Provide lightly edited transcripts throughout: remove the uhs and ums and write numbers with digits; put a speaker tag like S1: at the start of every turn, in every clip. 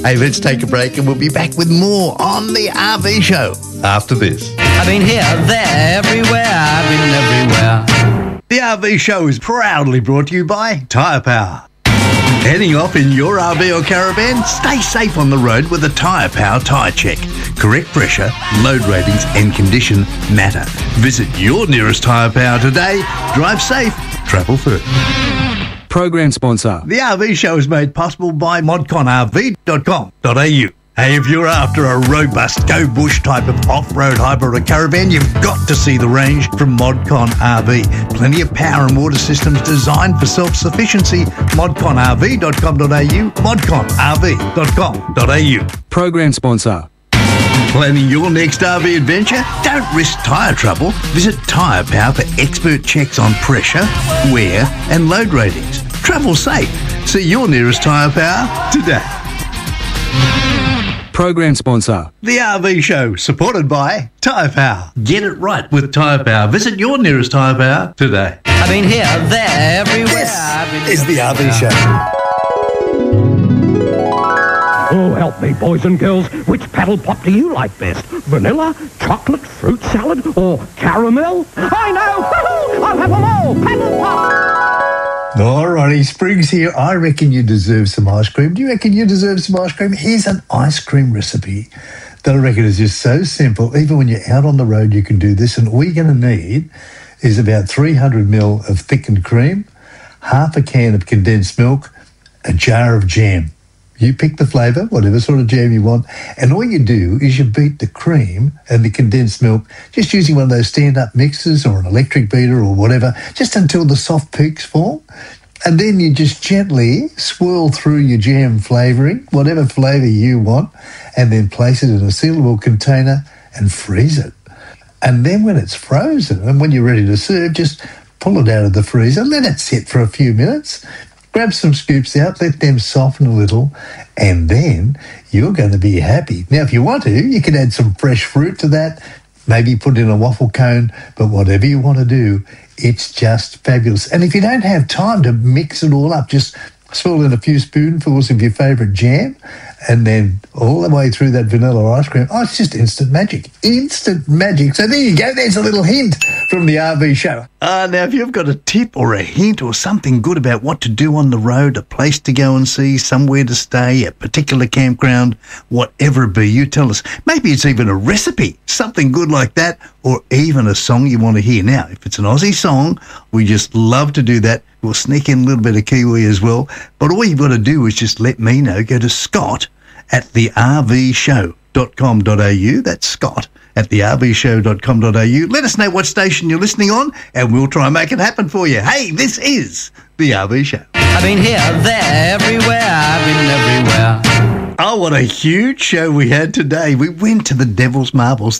S1: Hey, let's take a break and we'll be back with more on the RV Show after this.
S2: I've been here, there, everywhere, I've been everywhere.
S1: The RV Show is proudly brought to you by Tyre Power. Heading off in your RV or caravan? Stay safe on the road with a Tyre Power tyre check. Correct pressure, load ratings and condition matter. Visit your nearest Tyre Power today. Drive safe, travel first.
S3: Program sponsor.
S1: The RV Show is made possible by modconrv.com.au. Hey, if you're after a robust go bush type of off-road hybrid or caravan, you've got to see the range from Modcon RV. Plenty of power and water systems designed for self-sufficiency. modconrv.com.au, modconrv.com.au.
S3: Program sponsor.
S1: Planning your next RV adventure? Don't risk tyre trouble. Visit Tyre Power for expert checks on pressure, wear and load ratings. Travel safe. See your nearest Tyre Power today.
S3: Program sponsor.
S1: The RV Show, supported by Tyre Power. Get it right with Tyre Power. Visit your nearest Tyre Power today.
S2: I've been here, there, everywhere.
S1: This is the RV Show.
S4: Oh, help me, boys and girls. Which paddle pop do you like best? Vanilla, chocolate, fruit salad, or caramel? I know! I'll have them all! Paddle pop!
S5: Alrighty, Spriggs here. I reckon you deserve some ice cream. Do you reckon you deserve some ice cream? Here's an ice cream recipe that I reckon is just so simple. Even when you're out on the road, you can do this. And all you're going to need is about 300 ml of thickened cream, half a can of condensed milk, a jar of jam. You pick the flavour, whatever sort of jam you want, and all you do is you beat the cream and the condensed milk just using one of those stand-up mixers or an electric beater or whatever, just until the soft peaks form. And then you just gently swirl through your jam flavouring, whatever flavour you want, and then place it in a sealable container and freeze it. And then when it's frozen and when you're ready to serve, just pull it out of the freezer, let it sit for a few minutes, grab some scoops out, let them soften a little, and then you're going to be happy. Now, if you want to, you can add some fresh fruit to that, maybe put in a waffle cone, but whatever you want to do, it's just fabulous. And if you don't have time to mix it all up, just swirl in a few spoonfuls of your favourite jam, and then all the way through that vanilla ice cream. Oh, it's just instant magic. Instant magic. So there you go. There's a little hint from the RV Show.
S1: Now, if you've got a tip or a hint or something good about what to do on the road, a place to go and see, somewhere to stay, a particular campground, whatever it be, you tell us. Maybe it's even a recipe, something good like that, or even a song you want to hear. Now, if it's an Aussie song, we just love to do that. We'll sneak in a little bit of Kiwi as well. But all you've got to do is just let me know. Go to Scott at thervshow.com.au. That's Scott at thervshow.com.au. Let us know what station you're listening on, and we'll try and make it happen for you. Hey, this is the RV Show.
S2: I've been here, there, everywhere, I've been everywhere.
S1: Oh, what a huge show we had today. We went to the Devil's Marbles,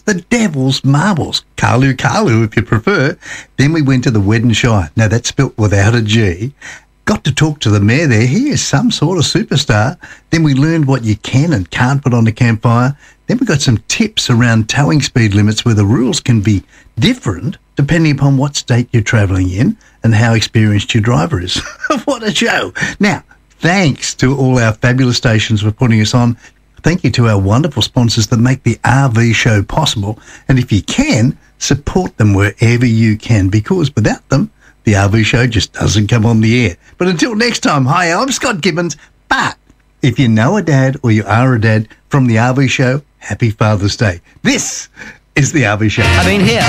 S1: Kalu if you prefer. Then we went to the Wedding Shire. Now, that's spelt without a G. Got to talk to the mayor there. He is some sort of superstar. Then we learned what you can and can't put on a campfire. Then we got some tips around towing speed limits where the rules can be different depending upon what state you're travelling in and how experienced your driver is. What a show. Now, thanks to all our fabulous stations for putting us on. Thank you to our wonderful sponsors that make the RV Show possible. And if you can, support them wherever you can, because without them, the RV Show just doesn't come on the air. But until next time, hi, I'm Scott Gibbons. But if you know a dad or you are a dad from the RV Show, happy Father's Day. This is the RV Show.
S2: I've been here.